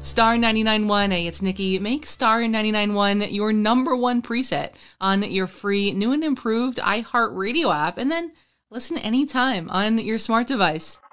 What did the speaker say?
Star 99.1. Hey, it's Nikki. Make Star 99.1 your number one preset on your free new and improved iHeartRadio app, and then listen anytime on your smart device.